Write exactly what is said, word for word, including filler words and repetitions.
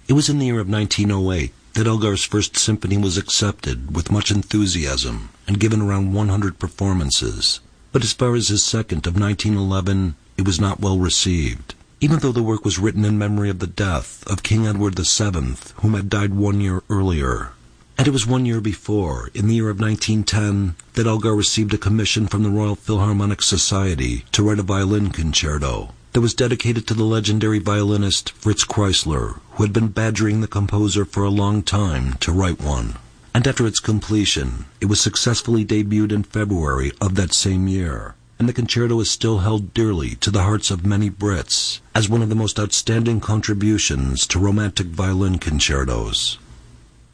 It was in the year of nineteen oh eight that Elgar's first symphony was accepted with much enthusiasm and given around one hundred performances. But as far as his second of nineteen eleven, it was not well received, even though the work was written in memory of the death of King Edward the Seventh, whom had died one year earlier. And it was one year before, in the year of nineteen ten, that Elgar received a commission from the Royal Philharmonic Society to write a violin concerto that was dedicated to the legendary violinist Fritz Kreisler, who had been badgering the composer for a long time to write one. And after its completion, it was successfully debuted in February of that same year, and the concerto is still held dearly to the hearts of many Brits as one of the most outstanding contributions to romantic violin concertos.